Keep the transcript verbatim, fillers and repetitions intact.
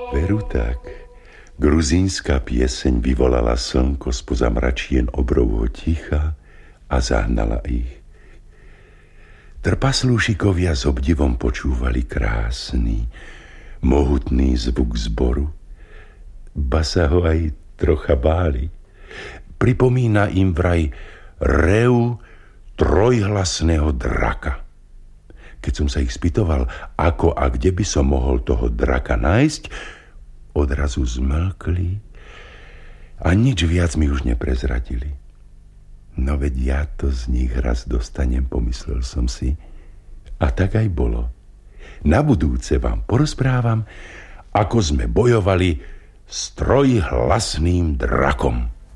Veru tak. Gruzínska pieseň vyvolala slnko spoza mračien obrovho ticha a zahnala ich. Trpaslúšikovia s obdivom počúvali krásny, mohutný zvuk zboru. Ba sa ho aj trocha báli. Pripomína im vraj rev trojhlasného draka. Keď som sa ich spýtoval, ako a kde by som mohol toho draka nájsť, odrazu zmlkli a nič viac mi už neprezradili. No veď ja to z nich raz dostanem, pomyslel som si. A tak aj bolo. Na budúce vám porozprávam, ako sme bojovali s trojhlasným drakom.